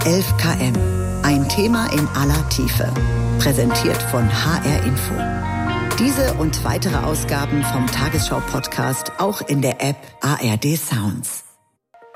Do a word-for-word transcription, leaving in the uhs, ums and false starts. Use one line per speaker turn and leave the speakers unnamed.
elf Kilometer, ein Thema in aller Tiefe. Präsentiert von H R Info. Diese und weitere Ausgaben vom Tagesschau-Podcast auch in der App A R D Sounds.